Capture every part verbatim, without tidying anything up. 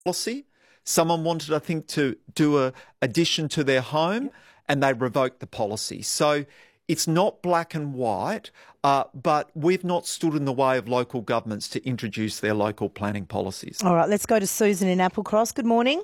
policy. Someone wanted, I think, to do a addition to their home, and they revoked the policy. So it's not black and white, uh, but we've not stood in the way of local governments to introduce their local planning policies. All right, let's go to Susan in Applecross. Good morning.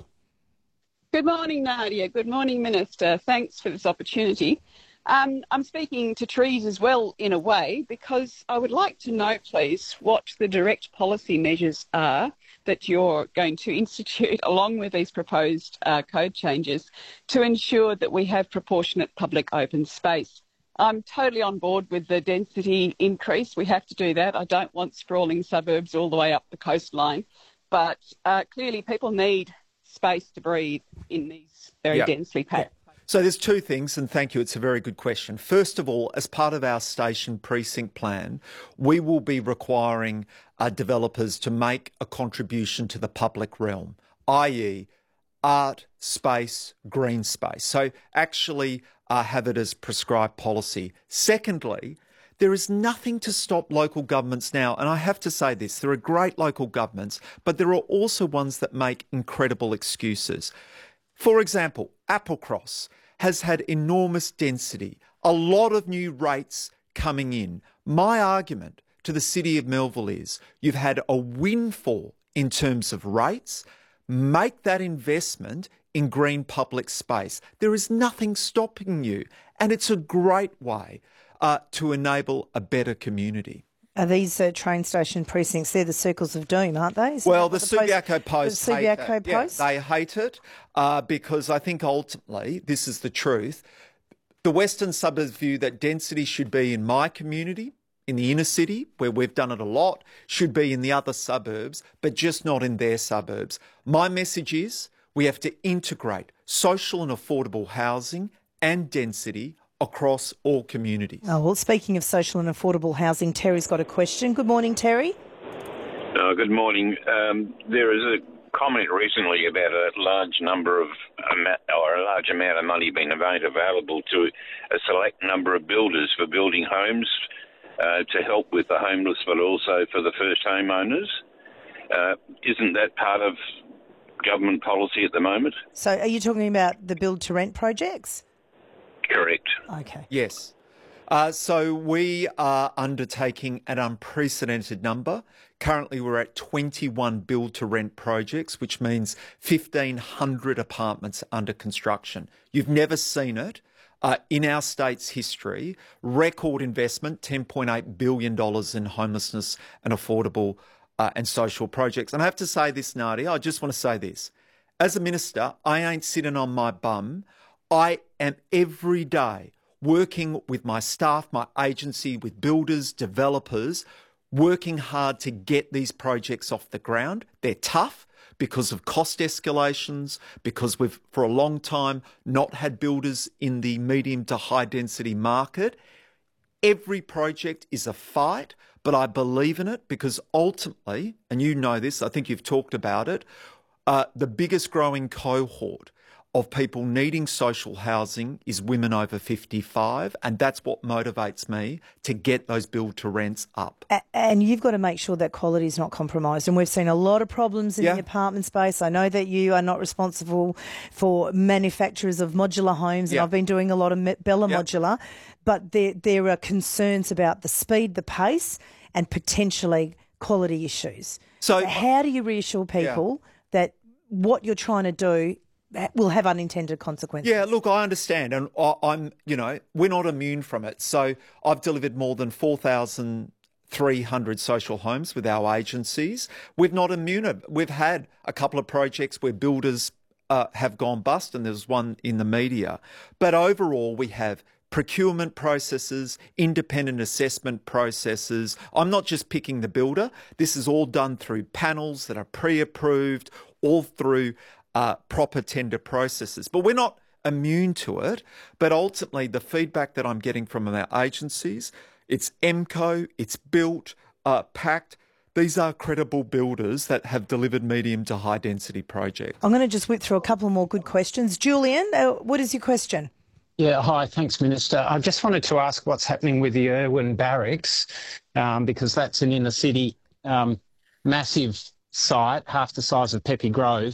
Good morning, Nadia. Good morning, Minister. Thanks for this opportunity. Um, I'm speaking to trees as well, in a way, because I would like to know, please, what the direct policy measures are that you're going to institute along with these proposed uh, code changes to ensure that we have proportionate public open space. I'm totally on board with the density increase. We have to do that. I don't want sprawling suburbs all the way up the coastline. But uh, clearly people need space to breathe in these very yep. densely packed. So there's two things, and thank you, it's a very good question. First of all, as part of our station precinct plan, we will be requiring uh, developers to make a contribution to the public realm, that is art, space, green space. So actually uh, have it as prescribed policy. Secondly, there is nothing to stop local governments now, and I have to say this, there are great local governments, but there are also ones that make incredible excuses. For example, Applecross has had enormous density, a lot of new rates coming in. My argument to the City of Melville is you've had a windfall in terms of rates. Make that investment in green public space. There is nothing stopping you, and it's a great way uh, to enable a better community. Are these uh, train station precincts, they're the circles of doom, aren't they? Is well, the Subiaco Post, Post the hate Subiaco it. Post? Yeah, they hate it uh, because I think ultimately, this is the truth, the Western suburbs view that density should be in my community, in the inner city, where we've done it a lot, should be in the other suburbs, but just not in their suburbs. My message is we have to integrate social and affordable housing and density across all communities. Oh, well, speaking of social and affordable housing, Terry's got a question. Good morning, Terry. Uh, good morning. Um, there is a comment recently about a large number of, or a large amount of money being made available to a select number of builders for building homes uh, to help with the homeless, but also for the first homeowners. Uh, isn't that part of government policy at the moment? So are you talking about the build-to-rent projects? Correct. Okay. Yes. Uh, so we are undertaking an unprecedented number. Currently we're at twenty-one build-to-rent projects, which means fifteen hundred apartments under construction. You've never seen it uh, in our state's history. Record investment, ten point eight billion dollars in homelessness and affordable uh, and social projects. And I have to say this, Nadia, I just want to say this. As a minister, I ain't sitting on my bum. I am every day working with my staff, my agency, with builders, developers, working hard to get these projects off the ground. They're tough because of cost escalations, because we've for a long time not had builders in the medium to high density market. Every project is a fight, but I believe in it because ultimately, and you know this, I think you've talked about it, uh, the biggest growing cohort of people needing social housing is women over fifty-five, and that's what motivates me to get those build-to-rents up. And you've got to make sure that quality is not compromised. And we've seen a lot of problems in yeah. the apartment space. I know that you are not responsible for manufacturers of modular homes, and yeah. I've been doing a lot of Bella yeah. Modular, but there, there are concerns about the speed, the pace, and potentially quality issues. So, so how do you reassure people yeah. that what you're trying to do will have unintended consequences? Yeah, look, I understand. And I'm, you know, we're not immune from it. So I've delivered more than four thousand three hundred social homes with our agencies. We're not immune. We've had a couple of projects where builders uh, have gone bust, and there's one in the media. But overall, we have procurement processes, independent assessment processes. I'm not just picking the builder. This is all done through panels that are pre-approved, all through Uh, proper tender processes. But we're not immune to it. But ultimately, the feedback that I'm getting from our agencies, it's M C O, it's Built, uh, Pact. These are credible builders that have delivered medium to high density projects. I'm going to just whip through a couple more good questions. Julian, uh, what is your question? Yeah, hi, thanks, Minister. I just wanted to ask what's happening with the Irwin Barracks, um, because that's an inner city um, massive site, half the size of Pepe Grove.